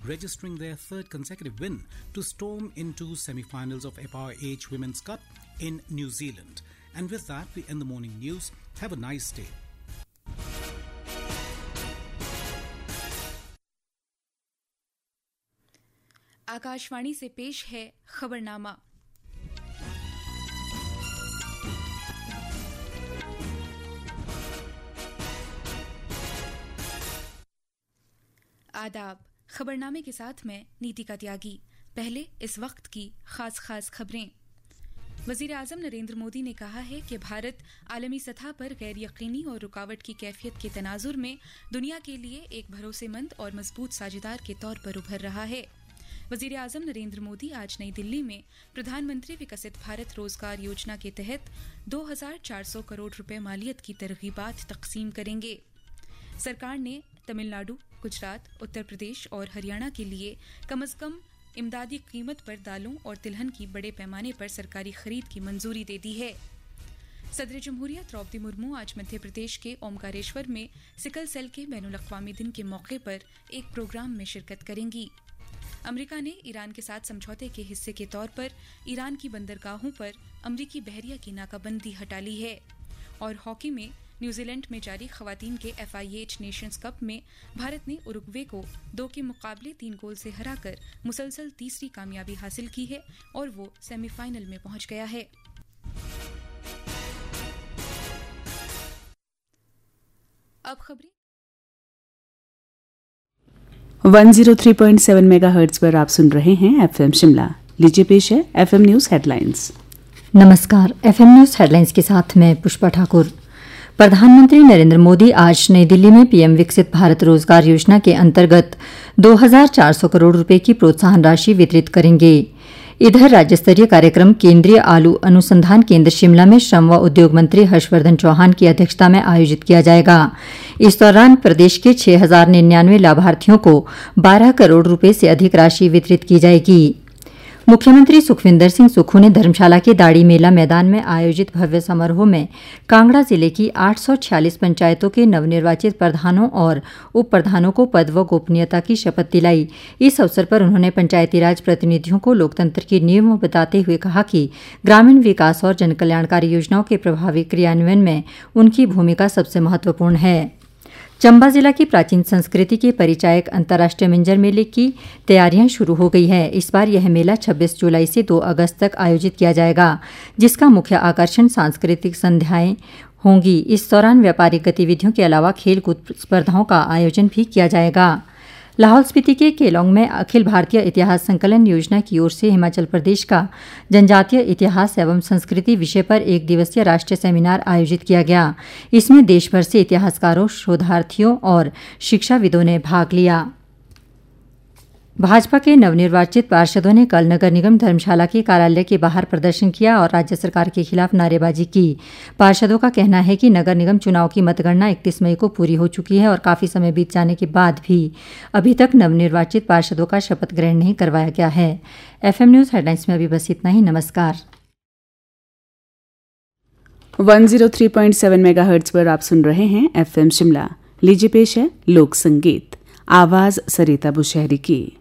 registering their third consecutive win to storm into semi-finals of FIH Women's Cup in New Zealand. And with that, we end the morning news. Have a nice day. Akashvani से पेश है खबरनामा। आदाब। खबरनामे के साथ मैं नीतिका त्यागी। पहले इस वक्त की खास खबरें। वजीर आजम नरेंद्र मोदी ने कहा है कि भारत आलमी सतह पर गैर यकीनी और रुकावट की कैफियत के तनाजुर में दुनिया के लिए एक भरोसेमंद और मजबूत साझेदार के तौर पर उभर रहा है। वजीर आजम नरेंद्र मोदी आज नई दिल्ली में प्रधानमंत्री विकसित भारत रोजगार योजना के तहत 2400 करोड़ रुपए मालियत की तरगीबात तकसीम करेंगे। सरकार ने तमिलनाडु, गुजरात, उत्तर प्रदेश और हरियाणा के लिए कम से कम इमदादी कीमत पर दालों और तिलहन की बड़े पैमाने पर सरकारी खरीद की मंजूरी दे दी है। सदर जमहूरिया द्रौपदी मुर्मू आज मध्य प्रदेश के ओमकारेश्वर में सिकल सेल के बैनुल अक़वामी दिन के मौके पर एक प्रोग्राम में शिरकत करेंगी। अमेरिका ने ईरान के साथ समझौते के हिस्से के तौर पर ईरान की बंदरगाहों पर अमरीकी बहरिया की नाकाबंदी हटा ली है। और हॉकी में न्यूजीलैंड में जारी खवातीन के FIH नेशंस कप में भारत ने उरुग्वे को 2 के मुकाबले 3 गोल से हराकर मुसलसल तीसरी कामयाबी हासिल की है और वो सेमीफाइनल में पहुंच गया है। अब खबरें। 103.7 मेगाहर्ट्ज पर आप सुन रहे हैं FM शिमला। लीजिए पेश है FM न्यूज हेडलाइंस। नमस्कार, FM न्यूज हेडलाइंस के साथ मैं पुष्पा ठाकुर। प्रधानमंत्री नरेंद्र मोदी आज नई दिल्ली में पीएम विकसित भारत रोजगार योजना के अंतर्गत 2400 करोड़ रुपए की प्रोत्साहन राशि वितरित करेंगे। इधर राज्य स्तरीय कार्यक्रम केंद्रीय आलू अनुसंधान केंद्र शिमला में श्रम व उद्योग मंत्री हर्षवर्धन चौहान की अध्यक्षता में आयोजित किया जाएगा। इस दौरान प्रदेश के 6099 लाभार्थियों को 12 करोड़ रुपए से अधिक राशि वितरित की जाएगी। मुख्यमंत्री सुखविंदर सिंह सुक्खू ने धर्मशाला के दाड़ी मेला मैदान में आयोजित भव्य समारोह में कांगड़ा जिले की 846 पंचायतों के नवनिर्वाचित प्रधानों और उप प्रधानों को पद व गोपनीयता की शपथ दिलाई। इस अवसर पर उन्होंने पंचायती राज प्रतिनिधियों को लोकतंत्र की नींव बताते हुए कहा कि ग्रामीण विकास और जनकल्याणकारी योजनाओं के प्रभावी क्रियान्वयन में उनकी भूमिका सबसे महत्वपूर्ण है। चंबा जिला की प्राचीन संस्कृति के परिचायक अंतर्राष्ट्रीय मिंजर मेले की तैयारियां शुरू हो गई है। इस बार यह मेला 26 जुलाई से 2 अगस्त तक आयोजित किया जाएगा, जिसका मुख्य आकर्षण सांस्कृतिक संध्याएं होंगी। इस दौरान व्यापारिक गतिविधियों के अलावा खेलकूद स्पर्धाओं का आयोजन भी किया जाएगा। लाहौल स्पीति के केलोंग में अखिल भारतीय इतिहास संकलन योजना की ओर से हिमाचल प्रदेश का जनजातीय इतिहास एवं संस्कृति विषय पर 1 दिवसीय राष्ट्रीय सेमिनार आयोजित किया गया। इसमें देश भर से इतिहासकारों, शोधार्थियों और शिक्षाविदों ने भाग लिया। भाजपा के नवनिर्वाचित पार्षदों ने कल नगर निगम धर्मशाला के कार्यालय के बाहर प्रदर्शन किया और राज्य सरकार के खिलाफ नारेबाजी की। पार्षदों का कहना है कि नगर निगम चुनाव की मतगणना 31 मई को पूरी हो चुकी है और काफी समय बीत जाने के बाद भी अभी तक नवनिर्वाचित पार्षदों का शपथ ग्रहण नहीं करवाया गया है। FM न्यूज हेडलाइंस में अभी बस इतना ही। नमस्कार। 103.7 मेगाहर्ट्ज पर आप सुन रहे हैं FM शिमला। लीजिए पेश है लोक संगीत, आवाज सरिता बुशहरी की।